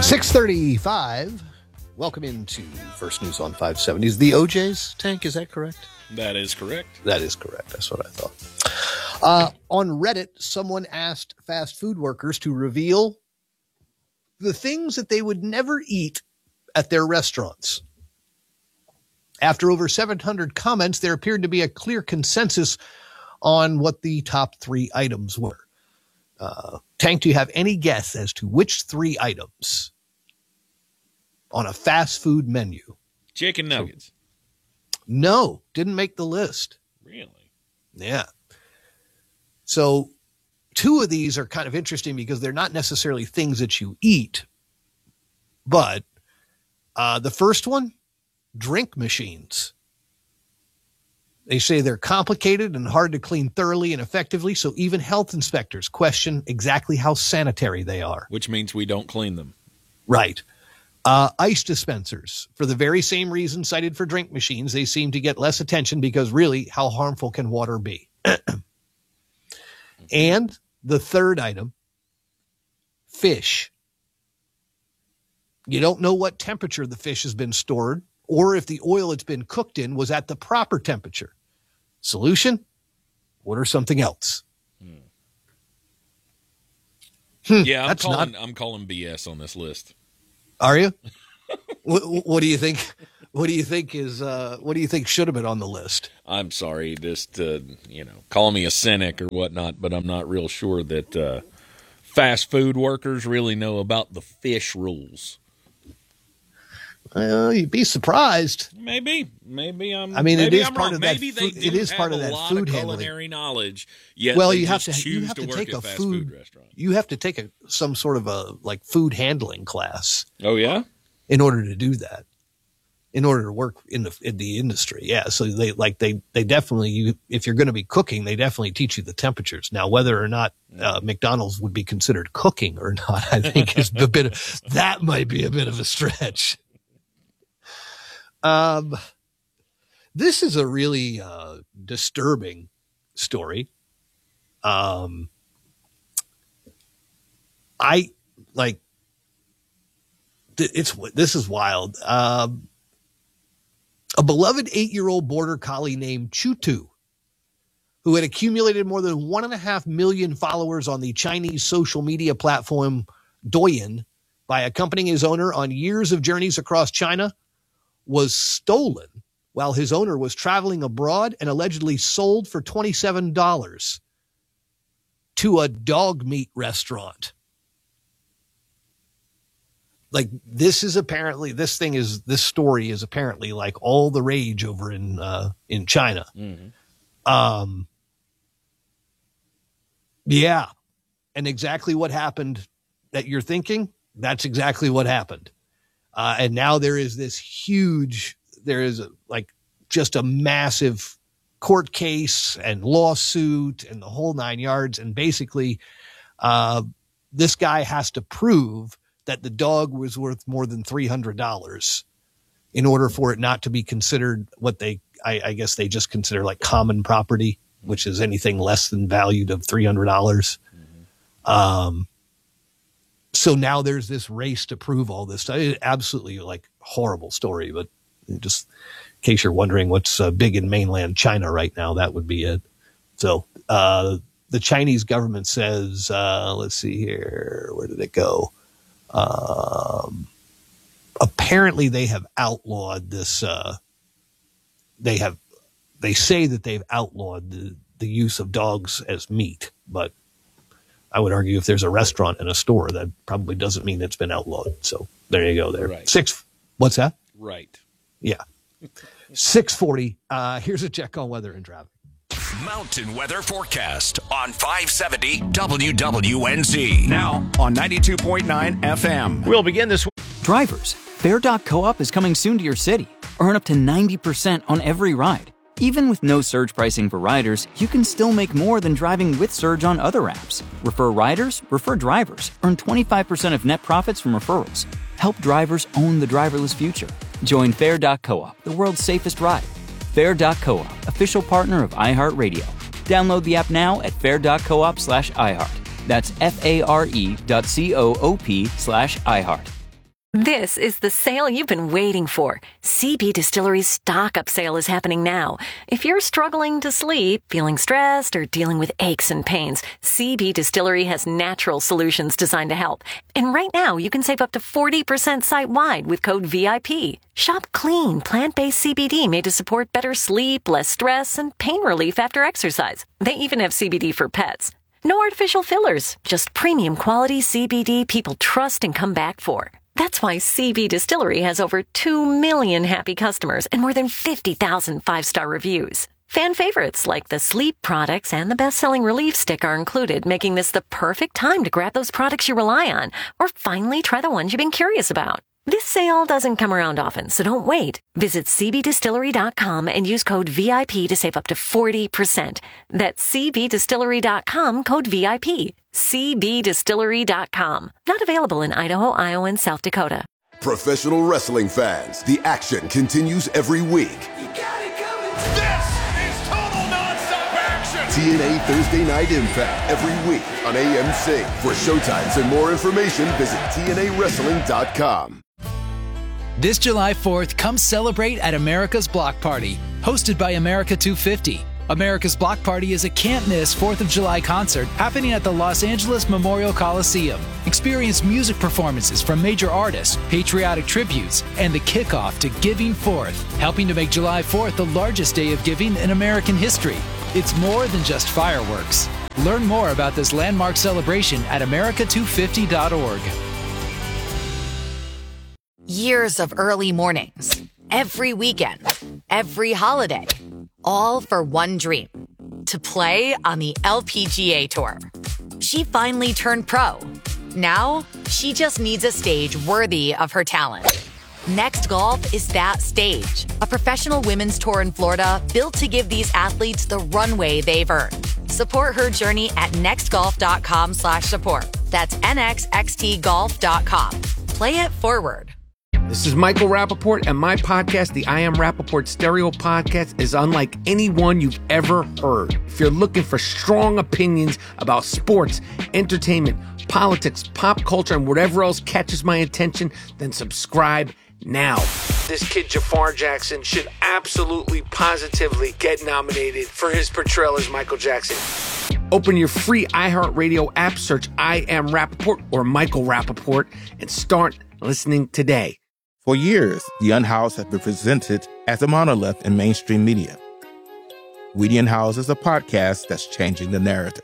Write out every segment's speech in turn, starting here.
6:35. Welcome into First News on 570s. The OJ's tank, is that correct? That is correct. That is correct. That's what I thought. On Reddit, someone asked fast food workers to reveal the things that they would never eat at their restaurants. After over 700 comments, there appeared to be a clear consensus on what the top 3 items were. Tank, do you have any guess as to which 3 items on a fast food menu? Chicken nuggets. No, didn't make the list. Really? Yeah. So 2 of these are kind of interesting because they're not necessarily things that you eat. But the first one, drink machines. They say they're complicated and hard to clean thoroughly and effectively, so even health inspectors question exactly how sanitary they are. Which means we don't clean them. Right. Ice dispensers. For the very same reason cited for drink machines, they seem to get less attention because really, how harmful can water be? And the third item, fish. You don't know what temperature the fish has been stored or if the oil it's been cooked in was at the proper temperature. Solution? Order something else. Yeah, I'm calling BS on this list. Are you? What do you think? What do you think should have been on the list? I'm sorry, just call me a cynic or whatnot, but I'm not real sure that fast food workers really know about the fish rules. Well, you'd be surprised. Maybe it is part of that. It is part of that food handling. Culinary knowledge. Yet well, they you have just to work take at a fast food restaurant. You have to take some sort of a food handling class. Oh yeah, in order to do that, in order to work in the industry. Yeah, so they definitely if you're going to be cooking, they definitely teach you the temperatures. Now, whether or not McDonald's would be considered cooking or not, I think is that might be a bit of a stretch. This is a really disturbing story. This is wild. A beloved 8-year-old border collie named Chutu, who had accumulated more than 1.5 million followers on the Chinese social media platform Douyin by accompanying his owner on years of journeys across China, was stolen while his owner was traveling abroad and allegedly sold for $27 to a dog meat restaurant. This story is apparently like all the rage over in China. Mm-hmm. Yeah. And exactly what happened that you're thinking, that's exactly what happened. And now there is just a massive court case and lawsuit and the whole 9 yards. And basically, this guy has to prove that the dog was worth more than $300 in order for it not to be considered what I guess they just consider like common property, which is anything less than valued of $300. Mm-hmm. So now there's this race to prove all this stuff. It's absolutely horrible story, but just in case you're wondering what's big in mainland China right now, that would be it. So the Chinese government says, let's see here, where did it go? Apparently they have outlawed this. They say that they've outlawed the use of dogs as meat, but I would argue if there's a restaurant and a store, that probably doesn't mean it's been outlawed. So there you go there. Right. What's that? Right. Yeah. 6:40. Here's a check on weather and traffic. Mountain weather forecast on 570 WWNZ. Now on 92.9 FM. We'll begin this. Drivers, Fair.coop is coming soon to your city. Earn up to 90% on every ride. Even with no surge pricing for riders, you can still make more than driving with Surge on other apps. Refer riders, refer drivers. Earn 25% of net profits from referrals. Help drivers own the driverless future. Join Fair.coop, the world's safest ride. Fair.coop, official partner of iHeartRadio. Download the app now at fair.coop/iHeart. That's FARE.coop/iHeart. This is the sale you've been waiting for. CB Distillery's stock up sale is happening now. If you're struggling to sleep, feeling stressed, or dealing with aches and pains, CB Distillery has natural solutions designed to help. And right now, you can save up to 40% site-wide with code VIP. Shop clean, plant-based CBD made to support better sleep, less stress, and pain relief after exercise. They even have CBD for pets. No artificial fillers, just premium quality CBD people trust and come back for. That's why CB Distillery has over 2 million happy customers and more than 50,000 five-star reviews. Fan favorites like the sleep products and the best-selling relief stick are included, making this the perfect time to grab those products you rely on or finally try the ones you've been curious about. This sale doesn't come around often, so don't wait. Visit cbdistillery.com and use code VIP to save up to 40%. That's cbdistillery.com, code VIP. cbdistillery.com. Not available in Idaho, Iowa, and South Dakota. Professional wrestling fans, the action continues every week. You got it coming. This is total nonstop action. TNA Thursday Night Impact every week on AMC. For showtimes and more information, visit TNAWrestling.com. This July 4th, come celebrate at America's Block Party, hosted by America 250. America's Block Party is a can't-miss 4th of July concert happening at the Los Angeles Memorial Coliseum. Experience music performances from major artists, patriotic tributes, and the kickoff to Giving Forth, helping to make July 4th the largest day of giving in American history. It's more than just fireworks. Learn more about this landmark celebration at america250.org. Years of early mornings, every weekend, every holiday, all for one dream, to play on the LPGA Tour. She finally turned pro. Now, she just needs a stage worthy of her talent. Next Golf is that stage, a professional women's tour in Florida built to give these athletes the runway they've earned. Support her journey at nextgolf.com/support. That's nxxtgolf.com. Play it forward. This is Michael Rappaport, and my podcast, the I Am Rappaport Stereo Podcast, is unlike any one you've ever heard. If you're looking for strong opinions about sports, entertainment, politics, pop culture, and whatever else catches my attention, then subscribe now. This kid, Jafar Jackson, should absolutely, positively get nominated for his portrayal as Michael Jackson. Open your free iHeartRadio app, search I Am Rappaport or Michael Rappaport, and start listening today. For years, The Unhoused has been presented as a monolith in mainstream media. We The Unhoused is a podcast that's changing the narrative.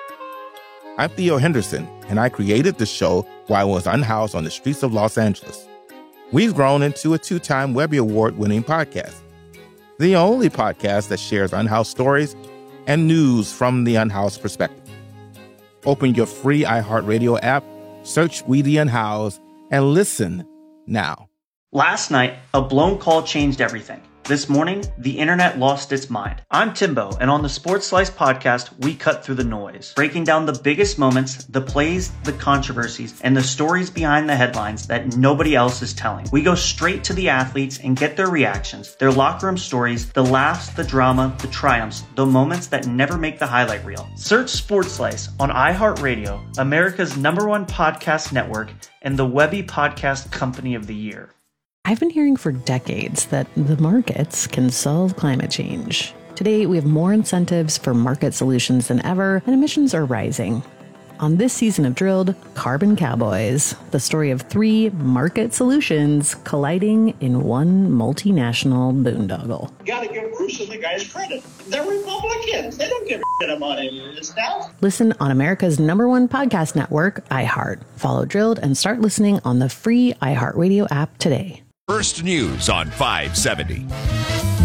I'm Theo Henderson, and I created the show while I was unhoused on the streets of Los Angeles. We've grown into a 2-time Webby Award-winning podcast, the only podcast that shares unhoused stories and news from the unhoused perspective. Open your free iHeartRadio app, search We The Unhoused, and listen now. Last night, a blown call changed everything. This morning, the internet lost its mind. I'm Timbo, and on the Sports Slice podcast, we cut through the noise, breaking down the biggest moments, the plays, the controversies, and the stories behind the headlines that nobody else is telling. We go straight to the athletes and get their reactions, their locker room stories, the laughs, the drama, the triumphs, the moments that never make the highlight reel. Search Sports Slice on iHeartRadio, America's #1 podcast network, and the Webby Podcast Company of the Year. I've been hearing for decades that the markets can solve climate change. Today, we have more incentives for market solutions than ever, and emissions are rising. On this season of Drilled, Carbon Cowboys, the story of 3 market solutions colliding in one multinational boondoggle. You gotta give Bruce and the guys credit. They're Republicans. They don't give a shit about any of this stuff. Listen on America's #1 podcast network, iHeart. Follow Drilled and start listening on the free iHeartRadio app today. First News on 570.